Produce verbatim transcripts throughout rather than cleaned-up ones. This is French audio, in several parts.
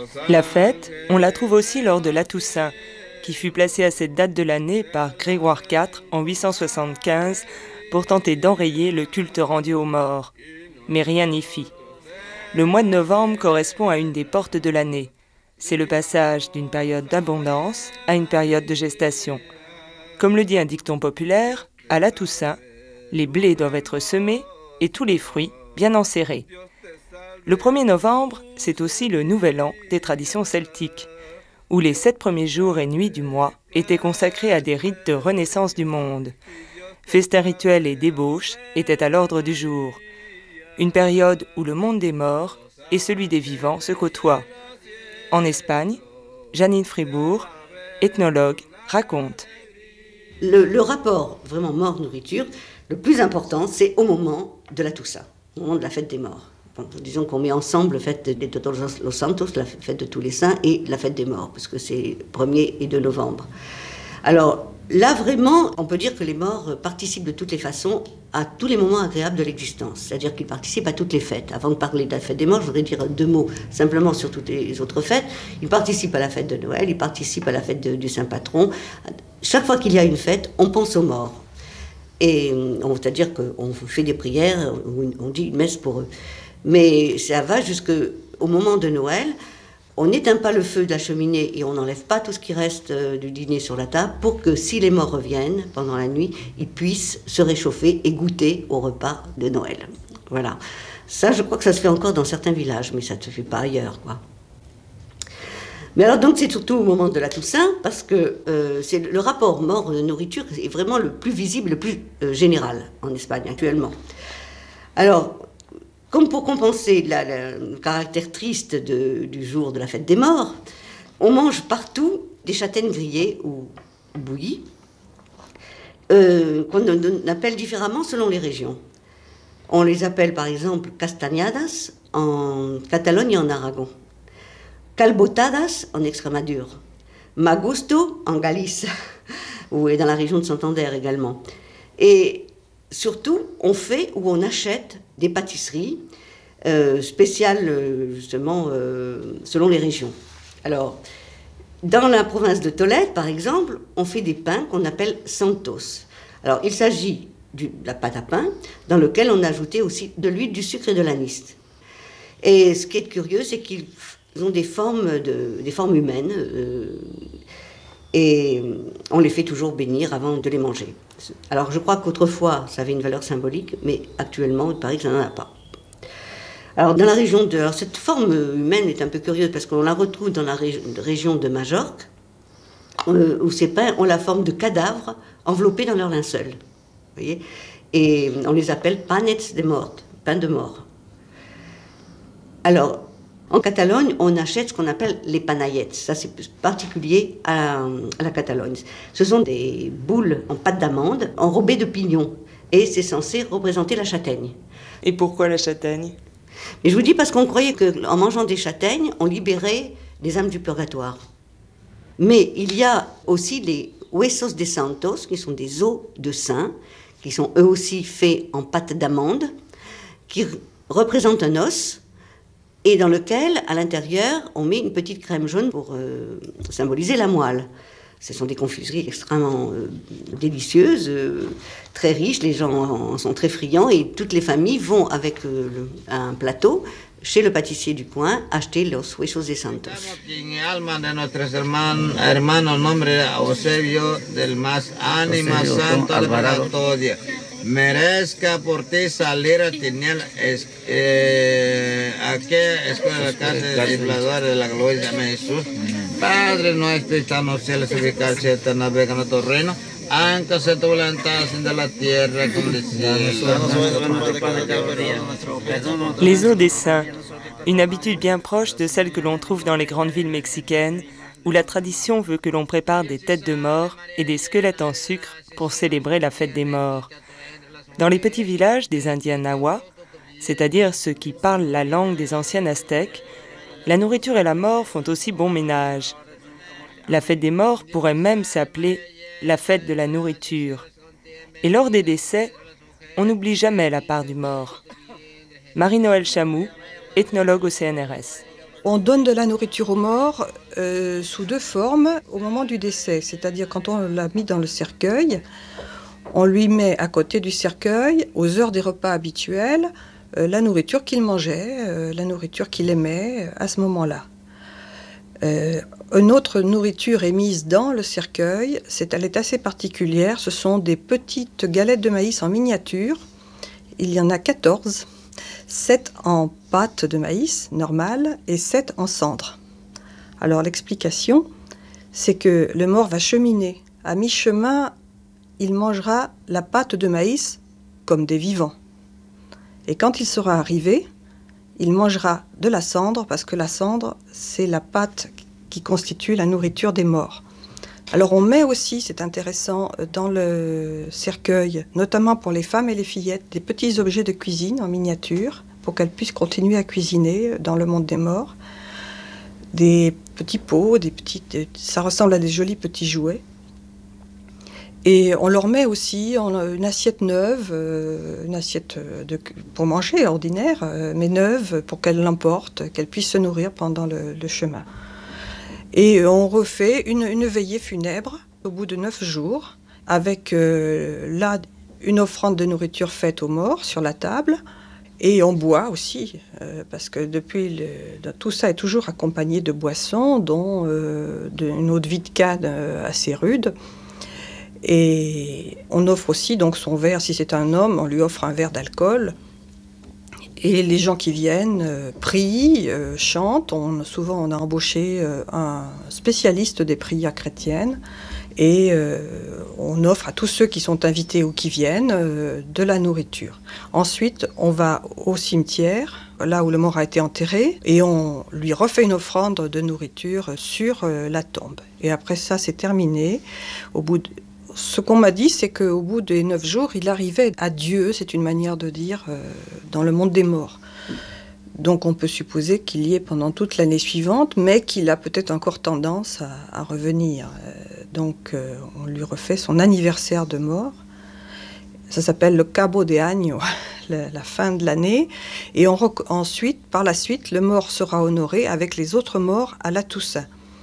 La fête, on la trouve aussi lors de la Toussaint, qui fut placée à cette date de l'année par Grégoire quatre en huit cent soixante-quinze pour tenter d'enrayer le culte rendu aux morts. Mais rien n'y fit. Le mois de novembre correspond à une des portes de l'année. C'est le passage d'une période d'abondance à une période de gestation. Comme le dit un dicton populaire, à la Toussaint, les blés doivent être semés et tous les fruits bien enserrés. Le premier novembre, c'est aussi le nouvel an des traditions celtiques, où les sept premiers jours et nuits du mois étaient consacrés à des rites de renaissance du monde. Festins rituels et débauches étaient à l'ordre du jour. Une période où le monde des morts et celui des vivants se côtoient. En Espagne, Janine Fribourg, ethnologue, raconte. Le, le rapport vraiment mort-nourriture, le plus important, c'est au moment de la Toussaint, au moment de la fête des morts. Bon, disons qu'on met ensemble la fête de Todos los Santos, la fête de tous les saints, et la fête des morts, parce que c'est premier et deux novembre. Alors là, vraiment, on peut dire que les morts participent de toutes les façons à tous les moments agréables de l'existence. C'est-à-dire qu'ils participent à toutes les fêtes. Avant de parler de la fête des morts, je voudrais dire deux mots simplement sur toutes les autres fêtes. Ils participent à la fête de Noël, ils participent à la fête de, du Saint-Patron. Chaque fois qu'il y a une fête, on pense aux morts. Et on, c'est-à-dire qu'on fait des prières, on dit une messe pour eux. Mais ça va jusqu'au moment de Noël. On n'éteint pas le feu de la cheminée et on n'enlève pas tout ce qui reste du dîner sur la table pour que si les morts reviennent pendant la nuit, ils puissent se réchauffer et goûter au repas de Noël. Voilà. Ça, je crois que ça se fait encore dans certains villages, mais ça ne se fait pas ailleurs, quoi. Mais alors donc c'est surtout au moment de la Toussaint parce que euh, c'est le rapport mort-nourriture est vraiment le plus visible, le plus euh, général en Espagne actuellement. Alors, comme pour compenser la, la, le caractère triste de, du jour de la fête des morts, on mange partout des châtaignes grillées ou bouillies, euh, qu'on appelle différemment selon les régions. On les appelle par exemple castañadas en Catalogne et en Aragon, calbotadas en Extremadure, magusto en Galice, ou dans la région de Santander également. Et surtout, on fait ou on achète des pâtisseries euh, spéciales, justement, euh, selon les régions. Alors, dans la province de Tolède, par exemple, on fait des pains qu'on appelle santos. Alors, il s'agit de la pâte à pain, dans lequel on a ajouté aussi de l'huile, du sucre et de l'anis. Et ce qui est curieux, c'est qu'ils ont des formes, de, des formes humaines, euh, et on les fait toujours bénir avant de les manger. Alors je crois qu'autrefois ça avait une valeur symbolique, mais actuellement il paraît que ça n'en a pas. Alors dans la région de... Alors, cette forme humaine est un peu curieuse parce qu'on la retrouve dans la ré... région de Majorque, euh, où ces pains ont la forme de cadavres enveloppés dans leur linceul. Vous voyez ? Et on les appelle panets de mort, pains de mort. Alors, en Catalogne, on achète ce qu'on appelle les panayets. Ça, c'est particulier à, à la Catalogne. Ce sont des boules en pâte d'amande enrobées de pignons. Et c'est censé représenter la châtaigne. Et pourquoi la châtaigne ? Mais je vous dis parce qu'on croyait qu'en mangeant des châtaignes, on libérait les âmes du purgatoire. Mais il y a aussi les huesos de santos, qui sont des os de saints, qui sont eux aussi faits en pâte d'amande, qui représentent un os, et dans lequel, à l'intérieur, on met une petite crème jaune pour euh, symboliser la moelle. Ce sont des confiseries extrêmement euh, délicieuses, euh, très riches, les gens en sont très friands, et toutes les familles vont avec euh, le, un plateau chez le pâtissier du coin acheter los huesos de santos. Merezca por ti salir a tener es, eh, aquí escuela de casa discipuladora de la gloria de Jesús. Padre nuestro, está en los cielos, ubicado cierta navega en tu reino. Aunque se tu voluntad de la tierra como del cielo. Les os des saints, une habitude bien proche de celle que l'on trouve dans les grandes villes mexicaines, où la tradition veut que l'on prépare des têtes de mort et des squelettes en sucre pour célébrer la fête des morts. Dans les petits villages des Indiens Nahuas, c'est-à-dire ceux qui parlent la langue des anciens Aztèques, la nourriture et la mort font aussi bon ménage. La fête des morts pourrait même s'appeler la fête de la nourriture. Et lors des décès, on n'oublie jamais la part du mort. Marie-Noëlle Chamou, ethnologue au C N R S. On donne de la nourriture aux morts euh, sous deux formes au moment du décès. C'est-à-dire quand on l'a mis dans le cercueil, on lui met à côté du cercueil, aux heures des repas habituels, euh, la nourriture qu'il mangeait, euh, la nourriture qu'il aimait à ce moment-là. Euh, une autre nourriture est mise dans le cercueil, c'est, elle est assez particulière, ce sont des petites galettes de maïs en miniature, il y en a quatorze, sept en pâte de maïs normale et sept en cendre. Alors l'explication, c'est que le mort va cheminer. À mi-chemin, il mangera la pâte de maïs comme des vivants. Et quand il sera arrivé, il mangera de la cendre, parce que la cendre, c'est la pâte qui constitue la nourriture des morts. Alors on met aussi, c'est intéressant, dans le cercueil, notamment pour les femmes et les fillettes, des petits objets de cuisine en miniature, pour qu'elles puissent continuer à cuisiner dans le monde des morts. Des petits pots, des petites, ça ressemble à des jolis petits jouets. Et on leur met aussi une assiette neuve, une assiette de, pour manger ordinaire, mais neuve pour qu'elles l'emportent, qu'elles puissent se nourrir pendant le, le chemin. Et on refait une, une veillée funèbre au bout de neuf jours, avec euh, là une offrande de nourriture faite aux morts sur la table. Et on boit aussi, euh, parce que depuis le, tout ça est toujours accompagné de boissons, dont euh, de, une eau de vie de canne euh, assez rude. Et on offre aussi donc son verre, si c'est un homme, on lui offre un verre d'alcool. Et les gens qui viennent euh, prient, euh, chantent. On, souvent, on a embauché euh, un spécialiste des prières chrétiennes. Et euh, on offre à tous ceux qui sont invités ou qui viennent euh, de la nourriture. Ensuite, on va au cimetière, là où le mort a été enterré, et on lui refait une offrande de nourriture sur euh, la tombe. Et après ça, c'est terminé. Au bout de... Ce qu'on m'a dit, c'est qu'au bout des neuf jours, il arrivait à Dieu, c'est une manière de dire, euh, dans le monde des morts. Donc on peut supposer qu'il y est pendant toute l'année suivante, mais qu'il a peut-être encore tendance à, à revenir. Euh, donc euh, on lui refait son anniversaire de mort. Ça s'appelle le Cabo de Año, la, la fin de l'année. Et on rec- ensuite, par la suite, le mort sera honoré avec les autres morts à la Toussaint.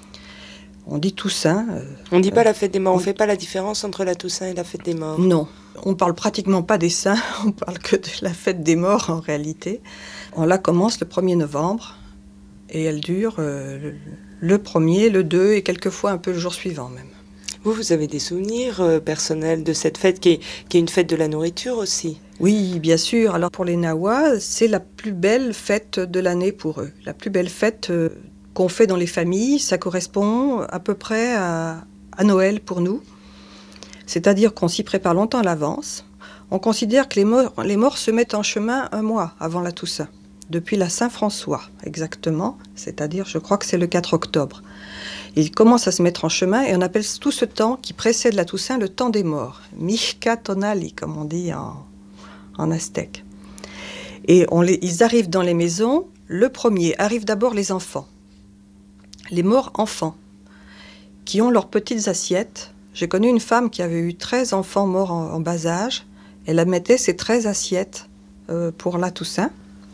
On dit Toussaint. Euh, on ne dit pas euh, la fête des morts, on ne fait pas la différence entre la Toussaint et la fête des morts. Non, on parle pratiquement pas des saints, on parle que de la fête des morts en réalité. On la commence le premier novembre et elle dure euh, le premier, le deux et quelquefois un peu le jour suivant même. Vous, vous avez des souvenirs euh, personnels de cette fête qui est, qui est une fête de la nourriture aussi? Oui, bien sûr. Alors pour les Nahuas, c'est la plus belle fête de l'année pour eux. La plus belle fête euh, qu'on fait dans les familles, ça correspond à peu près à, à Noël pour nous. C'est-à-dire qu'on s'y prépare longtemps à l'avance. On considère que les morts, les morts se mettent en chemin un mois avant la Toussaint, depuis la Saint-François exactement, c'est-à-dire je crois que c'est le quatre octobre. Ils commencent à se mettre en chemin et on appelle tout ce temps qui précède la Toussaint le temps des morts, Mixca Tonali, comme on dit en, en aztèque. Et on les, ils arrivent dans les maisons, le premier arrivent d'abord les enfants, les morts enfants, qui ont leurs petites assiettes. J'ai connu une femme qui avait eu treize enfants morts en, en bas âge. Elle mettait ses treize assiettes euh, pour la Toussaint.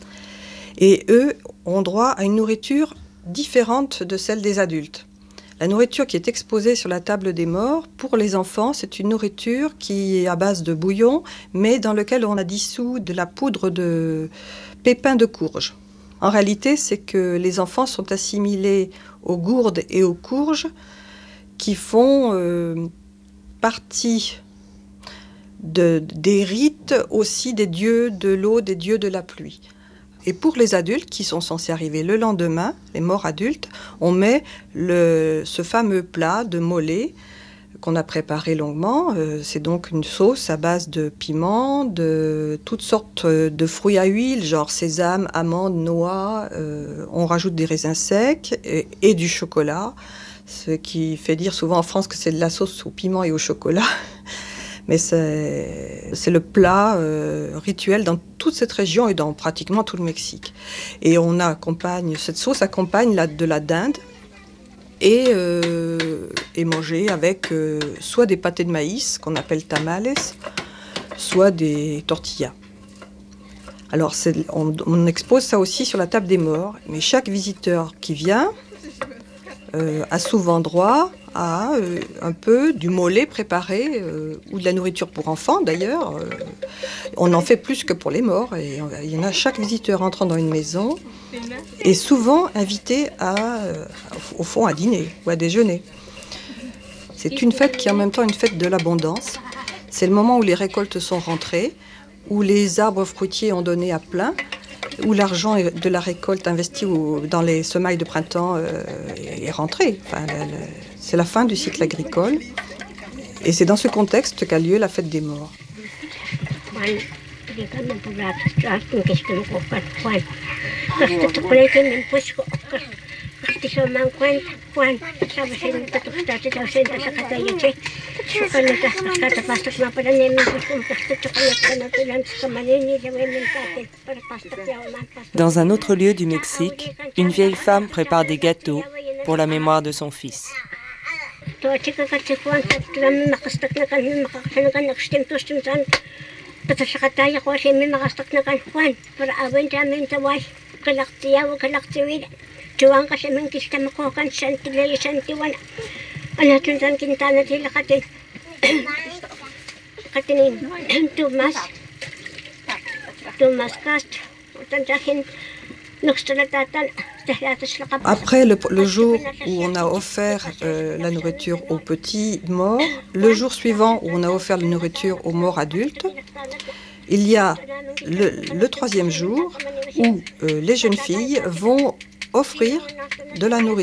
Et eux ont droit à une nourriture différente de celle des adultes. La nourriture qui est exposée sur la table des morts, pour les enfants, c'est une nourriture qui est à base de bouillon, mais dans lequel on a dissous de la poudre de pépins de courge. En réalité, c'est que les enfants sont assimilés aux gourdes et aux courges qui font euh, partie de, des rites aussi des dieux de l'eau, des dieux de la pluie. Et pour les adultes qui sont censés arriver le lendemain, les morts adultes, on met le, ce fameux plat de mollet qu'on a préparé longuement. Euh, c'est donc une sauce à base de piment, de toutes sortes de fruits à huile, genre sésame, amandes, noix. Euh, on rajoute des raisins secs et, et du chocolat, ce qui fait dire souvent en France que c'est de la sauce au piment et au chocolat. Mais c'est, c'est le plat euh, rituel dans toute cette région et dans pratiquement tout le Mexique. Et on accompagne, cette sauce accompagne la, de la dinde et euh, est mangée avec euh, soit des pâtés de maïs qu'on appelle tamales, soit des tortillas. Alors, c'est, on, on expose ça aussi sur la table des morts, mais chaque visiteur qui vient euh, a souvent droit à euh, un peu du mollet préparé, euh, ou de la nourriture pour enfants d'ailleurs. Euh, on en fait plus que pour les morts, et il y en a, chaque visiteur entrant dans une maison est souvent invité à, euh, au fond, à dîner ou à déjeuner. C'est une fête qui est en même temps une fête de l'abondance. C'est le moment où les récoltes sont rentrées, où les arbres fruitiers ont donné à plein, où l'argent de la récolte investi au, dans les semailles de printemps euh, est rentré. Enfin, le, le, c'est la fin du cycle agricole. Et c'est dans ce contexte qu'a lieu la fête des morts. Dans un autre lieu du Mexique, une vieille femme prépare des gâteaux pour la mémoire de son fils. Après le, le jour où on a offert euh, la nourriture aux petits morts, le jour suivant où on a offert la nourriture aux morts adultes, il y a le, le troisième jour où euh, les jeunes filles vont offrir de la nourriture